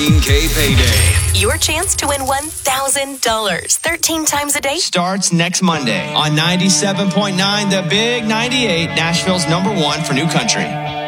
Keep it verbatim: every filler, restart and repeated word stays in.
thirteen K payday. Your chance to win one thousand dollars thirteen times a day starts next Monday on ninety-seven point nine The Big ninety-eight, Nashville's number one for new country.